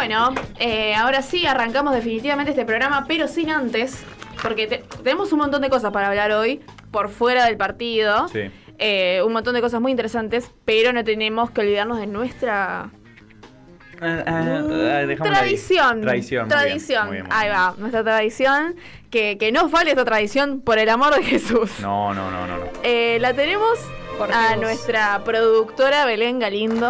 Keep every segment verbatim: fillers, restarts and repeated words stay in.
Bueno, eh, ahora sí arrancamos definitivamente este programa, pero sin antes, porque te, tenemos un montón de cosas para hablar hoy, por fuera del partido. Sí. Eh, un montón de cosas muy interesantes, pero no tenemos que olvidarnos de nuestra... Ah, ah, ah, tradición. Tradición. Tradición. Muy bien, muy bien, Ahí muy va, nuestra tradición. Que, que no falle esta tradición, por el amor de Jesús. No, no, no, no. no. Eh, la tenemos a vos? nuestra productora Belén Galindo.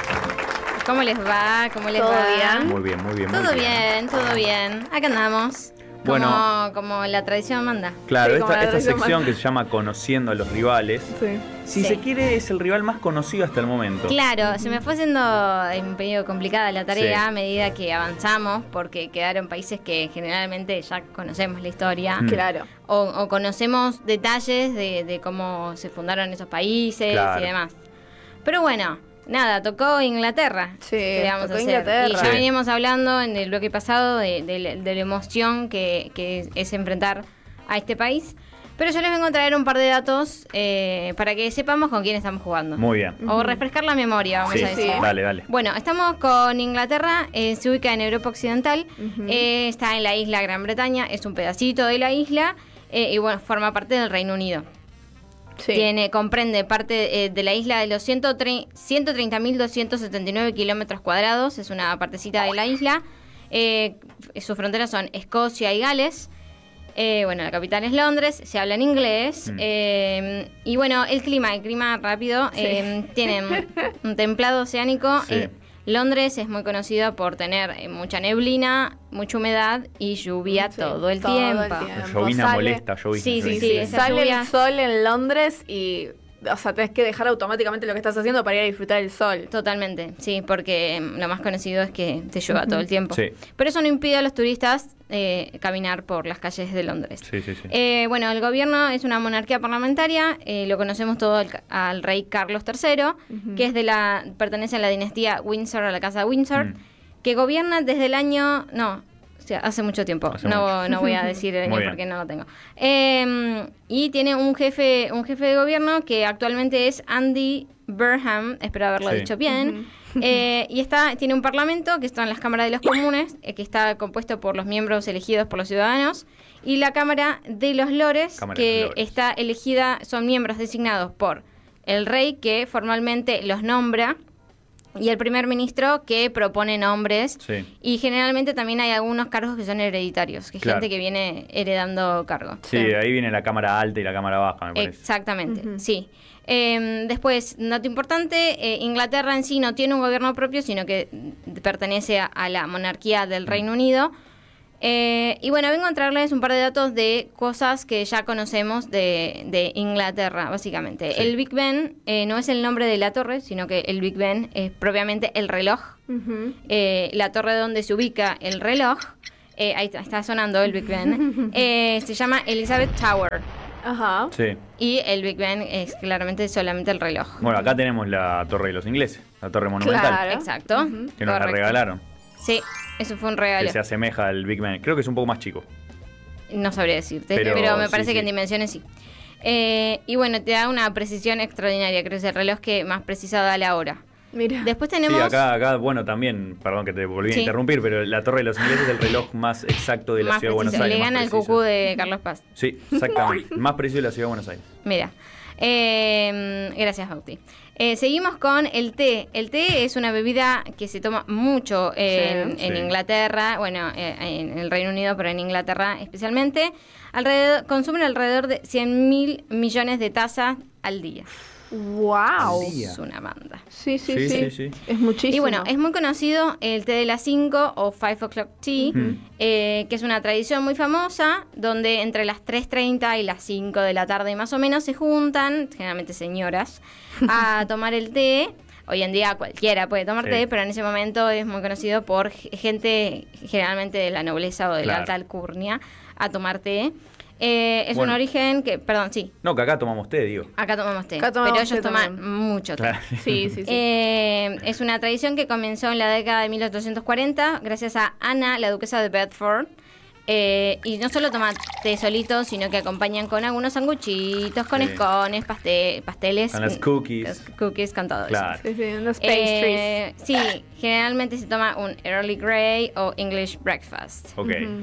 ¿Cómo les va? ¿Cómo les ¿Todo va? bien? Muy bien, muy bien. Todo muy bien, todo bien. Acá andamos. Como, Bueno. como la tradición manda. Claro, Sí, como esta, la esta tradición sección más- que se llama Conociendo a los rivales, Sí. si Sí. se quiere, es el rival más conocido hasta el momento. Claro, se me fue haciendo un poquito complicada la tarea Sí. a medida que avanzamos, porque quedaron países que generalmente ya conocemos la historia. Mm. Claro. O, o conocemos detalles de, de cómo se fundaron esos países Claro. y demás. Pero bueno, nada, tocó Inglaterra. Sí, ¿Qué le vamos a tocó hacer? Inglaterra. Y ya Sí. veníamos hablando en el bloque pasado de, de la- de la emoción que, que es enfrentar a este país. Pero yo les vengo a traer un par de datos eh, para que sepamos con quién estamos jugando. Muy bien. O refrescar la memoria, vamos Sí, a decir. sí. dale, dale. Bueno, estamos con Inglaterra, eh, se ubica en Europa Occidental, Ujú. eh, está en la isla Gran Bretaña, es un pedacito de la isla eh, y bueno, forma parte del Reino Unido. Sí. Tiene, comprende parte eh, de la isla de los ciento treinta mil doscientos setenta y nueve kilómetros cuadrados, es una partecita de la isla. Eh, sus fronteras son Escocia y Gales. Eh, bueno, la capital es Londres, se habla en inglés. Mm. eh, y bueno, el clima, el clima rápido, Sí. eh, tiene un- un templado oceánico. Sí. eh, Londres es muy conocido por tener eh, mucha neblina, mucha humedad y lluvia Sí, todo el todo tiempo. el tiempo. Llovina Sale- molesta, llovina. Sí, sí, Sí, sí, sí, esa sale lluvia- el sol en Londres y, o sea, tenés que dejar automáticamente lo que estás haciendo para ir a disfrutar el sol. Totalmente, sí, porque eh, lo más conocido es que te llueva todo el tiempo. Sí. Pero eso no impide a los turistas eh, caminar por las calles de Londres. Sí, sí, sí. Eh, bueno, el gobierno es una monarquía parlamentaria, eh, lo conocemos todo al, al rey Carlos tercero, Ujú. que es de la pertenece a la dinastía Windsor, a la casa Windsor, Mm. que gobierna desde el año, no, o sea, hace mucho tiempo, Hace no, mucho. no voy a decir el año Muy bien. porque no lo tengo. Eh, y tiene un jefe, un jefe de gobierno que actualmente es Andy Burnham, espero haberlo Sí. dicho bien. Eh, y está, tiene un parlamento que está en las cámaras de los comunes, eh, que está compuesto por los miembros elegidos por los ciudadanos, y la Cámara de los Lores, Cámara que de los Lores. está elegida, son miembros designados por el rey, que formalmente los nombra, y el primer ministro, que propone nombres. Sí. Y generalmente también hay algunos cargos que son hereditarios, que es Claro. gente que viene heredando cargo. Sí, ahí viene la cámara alta y la cámara baja, me parece. Exactamente, Ujú. sí. Eh, después, dato importante, eh, Inglaterra en sí no tiene un gobierno propio, sino que mm, pertenece a, a la monarquía del Reino Unido. Eh, y bueno, vengo a traerles un par de datos de cosas que ya conocemos de, de Inglaterra, básicamente. Sí. El Big Ben eh, no es el nombre de la torre, sino que el Big Ben es propiamente el reloj. Ujú. Eh, la torre donde se ubica el reloj, eh, ahí está, está sonando el Big Ben, eh, se llama Elizabeth Tower. Ajá. Sí. Y el Big Ben es claramente solamente el reloj. Bueno, acá tenemos la torre de los ingleses, la torre monumental, Claro. Exacto. Ujú. que nos la Correcto. regalaron, Sí, eso fue un que regalo. se asemeja al Big Ben. Creo que es un poco más chico. No sabría decirte, Pero pero, me sí, parece sí. que en dimensiones sí. Eh, y bueno, te da una precisión extraordinaria, creo que es el reloj que más precisa da la hora. Mira. Después tenemos... Sí, acá, acá, bueno, también, perdón que te volví Sí. a interrumpir, pero la torre de los ingleses es el reloj más exacto de la más ciudad de Buenos preciso. Aires. Le más gana el preciso. cucú de Carlos Paz. Sí, exactamente. Más preciso de la ciudad de Buenos Aires. Mira. Eh, gracias, Bauti. Eh, seguimos con el té. El té es una bebida que se toma mucho en, Sí. en Sí. Inglaterra, bueno, eh, en el Reino Unido, pero en Inglaterra especialmente. Alrededor, consumen alrededor de cien mil millones de tazas al día. Wow. Al día. Es una banda. Sí, sí, Sí, sí, sí, sí. Es muchísimo. Y bueno, es muy conocido el té de las cinco o five o'clock tea, Ujú. eh, que es una tradición muy famosa, donde entre las tres treinta y las cinco de la tarde más o menos se juntan, generalmente señoras, a tomar el té. Hoy en día cualquiera puede tomar Sí. té, pero en ese momento es muy conocido por g- gente generalmente de la nobleza o de la Claro. alta alcurnia a tomar té. Eh, es Bueno. un origen que, perdón, sí, No, que acá tomamos té, digo. acá tomamos té, Acá tomamos pero ellos té toman también. mucho té. Claro. Sí, sí, sí. Eh, es una tradición que comenzó en la década de mil ochocientos cuarenta gracias a Ana, la duquesa de Bedford, Eh, y no solo toma té solito, sino que acompañan con algunos sanguchitos, con Sí. escones, paste- pasteles. Con las cookies. Los cookies, con todo Claro. eso. Sí, sí, unos pastries. Eh, sí, generalmente se toma un Early Grey o English Breakfast. Ok. Ujú.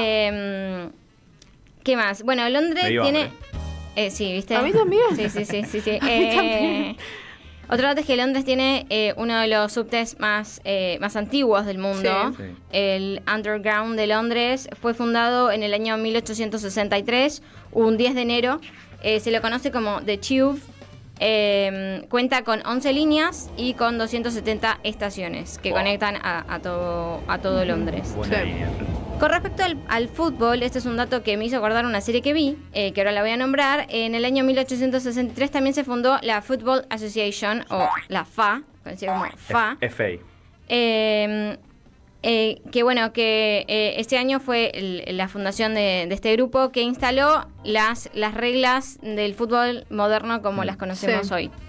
Eh, ¿Qué más? Bueno, Londres Me dio tiene... hambre. Eh, sí, ¿viste? A mí también. Sí, sí, sí, sí. sí. A mí Eh, también. Otro dato es que Londres tiene eh, uno de los subtes más, eh, más antiguos del mundo. Sí. Sí. El Underground de Londres fue fundado en el año mil ochocientos sesenta y tres, un diez de enero. Eh, se lo conoce como The Tube. Eh, cuenta con once líneas y con doscientas setenta estaciones que Wow. conectan a, a todo, a todo Londres. Buena Sí. línea. Con respecto al, al fútbol, este es un dato que me hizo acordar una serie que vi, eh, que ahora la voy a nombrar. En el año mil ochocientos sesenta y tres también se fundó la Football Association, o la F A, conocida como F A. F A. Eh, eh, que bueno, que eh, este año fue el- la fundación de, de este grupo que instaló las, las reglas del fútbol moderno como Mm. las conocemos Sí. hoy.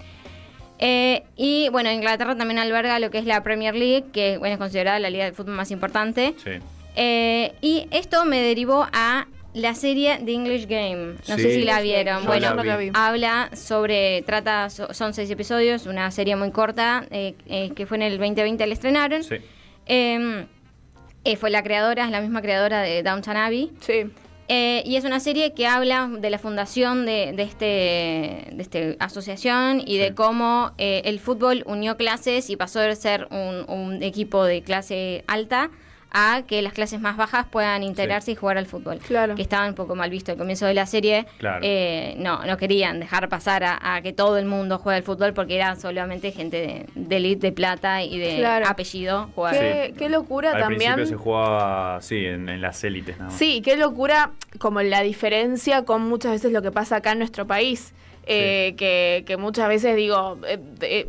Eh, y bueno, Inglaterra también alberga lo que es la Premier League, que bueno, es considerada la liga de fútbol más importante. Sí. Eh, y esto me derivó a la serie The English Game. No Sí. sé si la vieron. Yo Bueno, la la vi. habla sobre, trata, so- son seis episodios, una serie muy corta, eh, eh, que fue en el veinte veinte la estrenaron. Sí. Eh, eh, fue la creadora, es la misma creadora de Downton Abbey. Sí. Eh, y es una serie que habla de la fundación de, de este de este asociación y Sí. de cómo eh, el fútbol unió clases y pasó de ser un, un equipo de clase alta a que las clases más bajas puedan integrarse y jugar al fútbol. Claro. Que estaba un poco mal visto al comienzo de la serie. Claro. Eh, no, no querían dejar pasar a, a que todo el mundo juegue al fútbol porque era solamente gente de, de elite de plata y de Claro. apellido jugar. Qué, qué locura Al también. principio se jugaba, sí, en, en las élites nada más. Sí, qué locura como la diferencia con muchas veces lo que pasa acá en nuestro país. Eh, que, que muchas veces digo, eh, eh,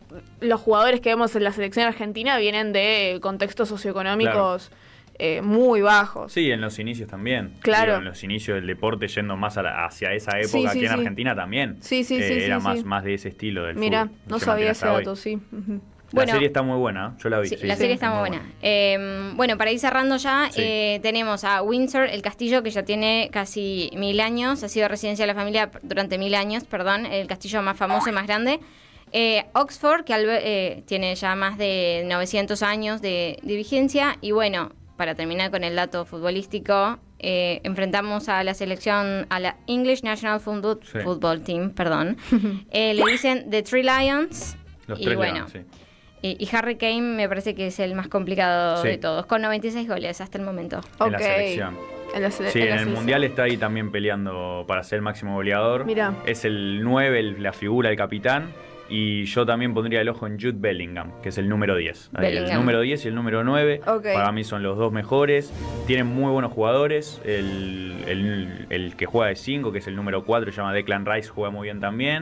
los jugadores que vemos en la selección argentina vienen de contextos socioeconómicos eh, muy bajos. Sí, en los inicios también. Claro. Digo, en los inicios del deporte yendo más a la- hacia esa época Sí, sí, aquí en sí. Argentina también. Sí, sí, Eh, sí, Era sí, más, sí. más de ese estilo del Mira, fútbol. no Se sabía mantiene ese hasta hoy. dato, sí. Ujú. La Bueno. serie está muy buena, ¿eh? Yo la vi. Sí, sí, la sí, serie está muy muy buena. Eh, bueno, para ir cerrando ya, Sí. eh, tenemos a Windsor, el castillo que ya tiene casi mil años, ha sido residencia de la familia durante mil años, perdón, el castillo más famoso y más grande. Eh, Oxford, que albe- eh, tiene ya más de novecientos años de, de vigencia. Y bueno, para terminar con el dato futbolístico, eh, enfrentamos a la selección, a la English National Football, Sí. Football Team, perdón. Eh, le dicen The Three Lions. Los y tres bueno, Leones, sí. y, y Harry Kane me parece que es el más complicado Sí. de todos, con noventa y seis goles hasta el momento. En la Ok. selección. En la sele- Sí, en en la el selección. Mundial está ahí también peleando para ser el máximo goleador. Mirá. Es el nueve, el- la figura, el capitán. Y yo también pondría el ojo en Jude Bellingham, que es el número diez. Ahí, el Bellingham. número diez y el número nueve, Ok. para mí son los dos mejores. Tienen muy buenos jugadores. El, el- el que juega de cinco, que es el número cuatro, se llama Declan Rice, juega muy bien también.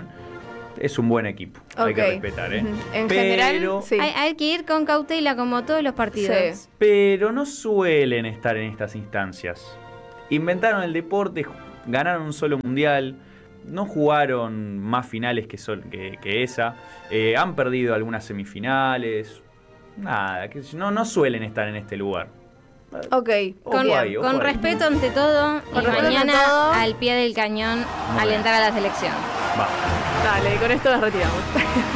Es un buen equipo, hay que Ok. respetar, ¿eh? Ujú. En Pero- general, sí. Hay, hay que ir con cautela como todos los partidos. Sí. Pero no suelen estar en estas instancias. Inventaron el deporte, ju- ganaron un solo mundial, no jugaron más finales que, sol- que, que esa, eh, han perdido algunas semifinales, nada, que no, no suelen estar en este lugar. Ok. Ojo Con, ahí, ojo con ahí. respeto ante todo, Con y respeto ante mañana todo. al pie del cañón Muy alentar a la selección. Va. Dale, con esto nos retiramos.